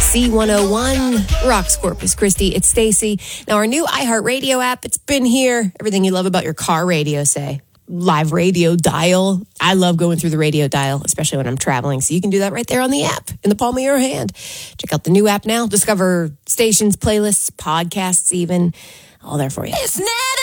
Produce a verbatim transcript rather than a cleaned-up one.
C one oh one, Rocks Corpus Christi. It's Stacy. Now, our new iHeartRadio app, it's been here. Everything you love about your car radio, say. Live radio dial. I love going through the radio dial, especially when I'm traveling. So you can do that right there on the app, in the palm of your hand. Check out the new app now. Discover stations, playlists, podcasts even. All there for you. It's not